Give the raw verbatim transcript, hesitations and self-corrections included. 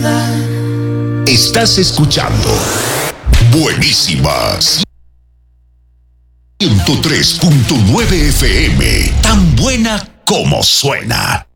recordar. Estás escuchando Buenísimas ciento tres punto nueve F M, tan buena como suena.